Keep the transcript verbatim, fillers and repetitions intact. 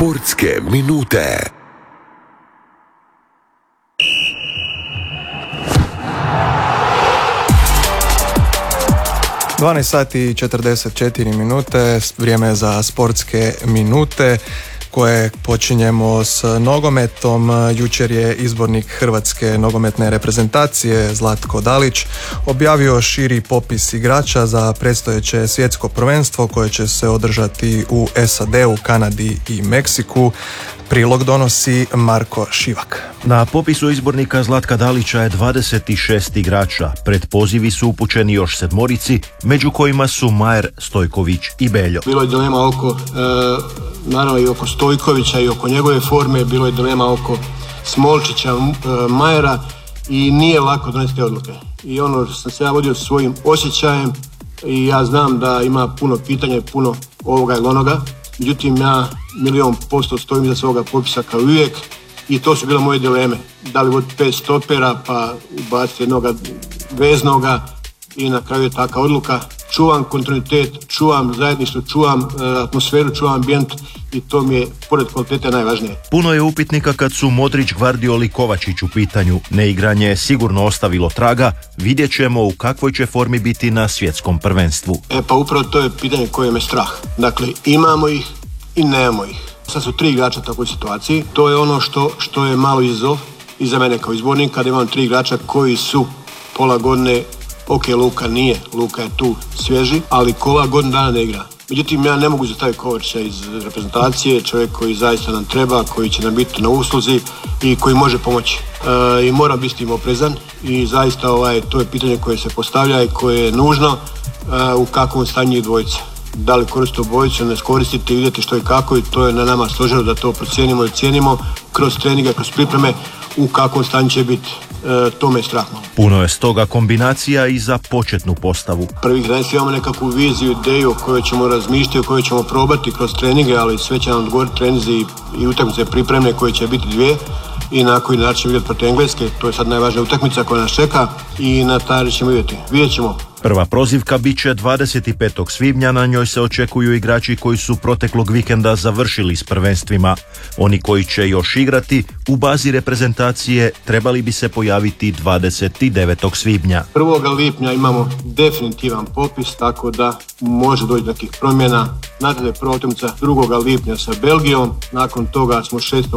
Sportske minute. dvanaest sati i četrdeset četiri minute, vrijeme je za sportske minute koje počinjemo s nogometom. Jučer je izbornik Hrvatske nogometne reprezentacije Zlatko Dalić objavio širi popis igrača za predstojeće svjetsko prvenstvo koje će se održati u S A D-u, Kanadi i Meksiku. Prilog donosi Marko Šivak. Na popisu izbornika Zlatka Dalića je dvadeset šest igrača. Pred pozivi su upućeni još sedmorici, među kojima su Majer, Stojković i Beljo. Bilo je dilema oko, e, naravno i oko Stojkovića i oko njegove forme, bilo je dilema oko Smolčića, e, Majera i nije lako donesti te odluke. I ono što sam se ja vodio svojim osjećajem i ja znam da ima puno pitanja i puno ovoga ili onoga. Međutim, ja milion posto stojim iza svoga popisa kao uvijek i to su bile moje dileme. Da li voditi pet stopera pa ubaciti jednoga veznoga i na kraju je taka odluka. Čuvam kontinuitet, čuvam zajedništvo, čuvam e, atmosferu, čuvam ambijent i to mi je pored kvalitete najvažnije. Puno je upitnika kad su Modrić, Gvardiol i Kovačić u pitanju. Neigranje je sigurno ostavilo traga, vidjet ćemo u kakvoj će formi biti na svjetskom prvenstvu. E pa upravo to je pitanje koje me strah. Dakle, imamo ih i nemamo ih. Sad su tri igrača u takvoj situaciji. To je ono što, što je malo izazov i za mene kao izbornika, kada imam tri igrača koji su pola godine. Ok, Luka nije, Luka je tu svježi, ali Kova godinu dana ne igra. Međutim, ja ne mogu zastaviti Kovačića iz reprezentacije, čovjek koji zaista nam treba, koji će nam biti na usluzi i koji može pomoći. E, I moram biti s tim oprezan i zaista ovaj, to je pitanje koje se postavlja i koje je nužno e, u kakvom stanju dvojice. Da li koristiti obojicu, ne koristiti, vidjeti što i kako i to je na nama složeno da to procijenimo i cijenimo kroz treninge, kroz pripreme u kakvom stanju će biti. E, to me je strah malo. Puno je stoga kombinacija i za početnu postavu. Prvih dana imamo nekakvu viziju, ideju o kojoj ćemo razmišljati, o kojoj ćemo probati kroz treninge, ali sve će nam odgovoriti treninzi i, i utakmice pripremne koje će biti dvije i na koji način vidjeti protiv Engleske. To je sad najvažnija utakmica koja nas čeka i na taj ćemo vidjeti. Vidjet ćemo. Prva prozivka bit će dvadeset petog svibnja, na njoj se očekuju igrači koji su proteklog vikenda završili s prvenstvima. Oni koji će još igrati u bazi reprezentacije trebali bi se pojaviti dvadeset devetog svibnja. prvog lipnja imamo definitivan popis, tako da može doći nekih promjena. Nadalje prva utakmica drugog lipnja sa Belgijom, nakon toga smo šestog